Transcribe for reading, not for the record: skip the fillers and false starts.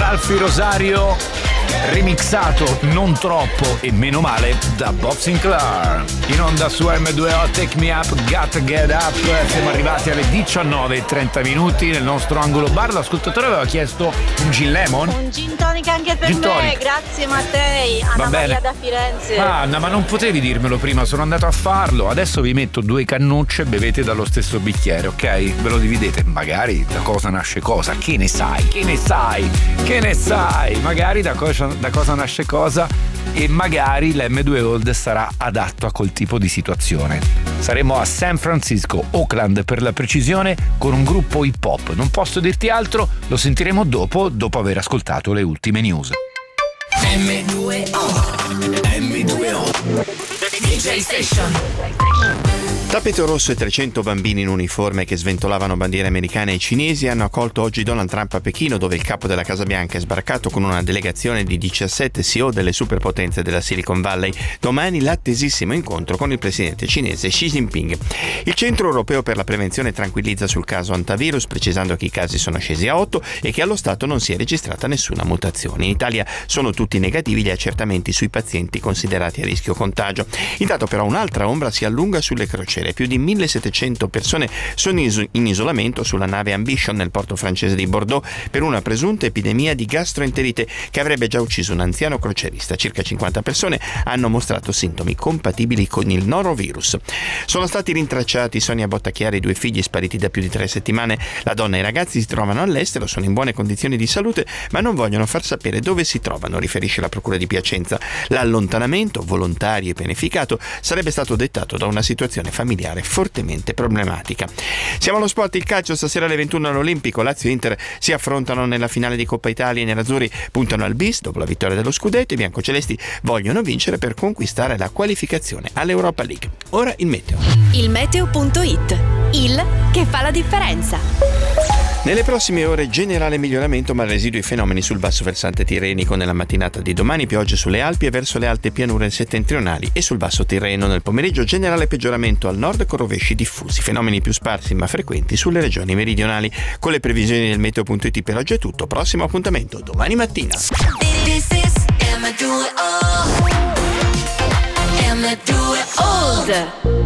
Alfie Rosario, remixato non troppo e meno male da Bob Sinclair. In onda su M2O, Take Me Up, Gotta Get Up. Siamo arrivati alle 19:30 nel nostro angolo bar. L'ascoltatore aveva chiesto un gin lemon. Un gin tonic anche per Gin me, tonic. grazie Mattei. Anna Maria da Firenze. Anna, ma non potevi dirmelo prima, sono andato a farlo. Adesso vi metto 2 cannucce, bevete dallo stesso bicchiere, ok? Ve lo dividete, magari da cosa nasce cosa, che ne sai? Magari da cosa nasce cosa, e magari l'M2 Old sarà adatto a quel tipo di situazione. Saremo a San Francisco, Oakland per la precisione, con un gruppo hip hop. Non posso dirti altro, lo sentiremo dopo aver ascoltato le ultime news. M2O DJ Station. Tappeto rosso e 300 bambini in uniforme che sventolavano bandiere americane e cinesi hanno accolto oggi Donald Trump a Pechino, dove il capo della Casa Bianca è sbarcato con una delegazione di 17 CEO delle superpotenze della Silicon Valley. Domani l'attesissimo incontro con il presidente cinese Xi Jinping. Il Centro Europeo per la Prevenzione tranquillizza sul caso antivirus, precisando che i casi sono scesi a 8 e che allo stato non si è registrata nessuna mutazione. In Italia sono tutti negativi gli accertamenti sui pazienti considerati a rischio contagio. Intanto però un'altra ombra si allunga sulle crociere. Più di 1700 persone sono in isolamento sulla nave Ambition nel porto francese di Bordeaux per una presunta epidemia di gastroenterite che avrebbe già ucciso un anziano crocierista. Circa 50 persone hanno mostrato sintomi compatibili con il norovirus. Sono stati rintracciati Sonia Bottacchiari e i 2 figli spariti da più di 3 settimane. La donna e i ragazzi si trovano all'estero, sono in buone condizioni di salute, ma non vogliono far sapere dove si trovano, riferisce la Procura di Piacenza. L'allontanamento, volontario e pianificato, sarebbe stato dettato da una situazione familiare fortemente problematica. Siamo allo sport, il calcio. Stasera alle 21 all'Olimpico Lazio e Inter si affrontano nella finale di Coppa Italia. I nerazzurri puntano al bis dopo la vittoria dello scudetto. I biancocelesti vogliono vincere per conquistare la qualificazione all'Europa League. Ora il meteo. Il meteo.it, il che fa la differenza. Nelle prossime ore generale miglioramento ma residui fenomeni sul basso versante tirrenico. Nella mattinata di domani piogge sulle Alpi e verso le alte pianure settentrionali e sul basso Tirreno. Nel pomeriggio generale peggioramento al nord con rovesci diffusi, fenomeni più sparsi ma frequenti sulle regioni meridionali. Con le previsioni del meteo.it per oggi è tutto. Prossimo appuntamento domani mattina. Old.